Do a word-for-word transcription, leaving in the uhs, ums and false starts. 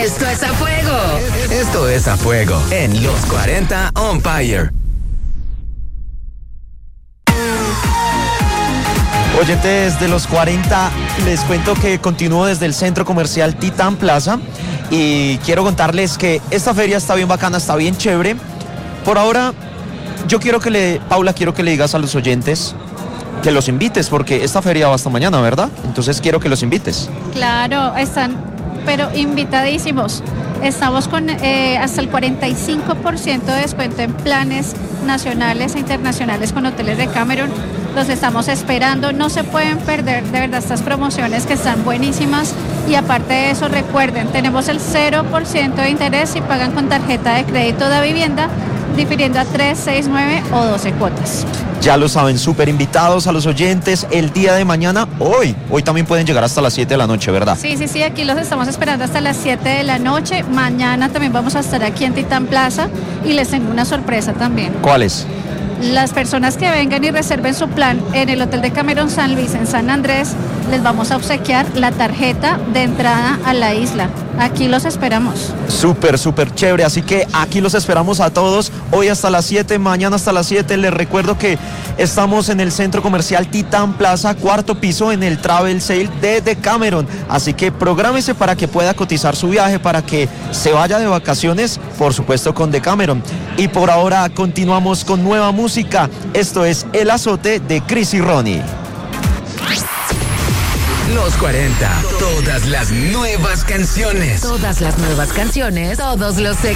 Esto es a fuego. Esto es a fuego en los cuarenta On Fire. Oyentes de los cuarenta, les cuento que continúo desde el centro comercial Titán Plaza y quiero contarles que esta feria está bien bacana, está bien chévere. Por ahora, yo quiero que le, Paula, quiero que le digas a los oyentes que los invites, porque esta feria va hasta mañana, ¿verdad? Entonces quiero que los invites. Claro, están, pero invitadísimos. Estamos con eh, hasta el cuarenta y cinco por ciento de descuento en planes nacionales e internacionales con hoteles de Cameron. Los estamos esperando, no se pueden perder de verdad estas promociones que están buenísimas. Y aparte de eso, recuerden, tenemos el cero por ciento de interés si pagan con tarjeta de crédito de vivienda, difiriendo a tres, seis, nueve o doce cuotas. Ya lo saben, súper invitados a los oyentes el día de mañana, hoy. Hoy también pueden llegar hasta las siete de la noche, ¿verdad? Sí, sí, sí, aquí los estamos esperando hasta las siete de la noche. Mañana también vamos a estar aquí en Titán Plaza y les tengo una sorpresa también. ¿Cuál es? Las personas que vengan y reserven su plan en el Hotel de Cameron San Luis en San Andrés, les vamos a obsequiar la tarjeta de entrada a la isla. Aquí los esperamos. Súper, súper chévere, así que aquí los esperamos a todos, hoy hasta las siete, mañana hasta las siete. Les recuerdo que estamos en el centro comercial Titán Plaza, cuarto piso, en el Travel Sale de Decameron, así que prográmese para que pueda cotizar su viaje, para que se vaya de vacaciones, por supuesto con Decameron. Y por ahora continuamos con nueva música, esto es El Azote de Chris y Ronnie. Los cuarenta, todas las nuevas canciones. Todas las nuevas canciones, todos los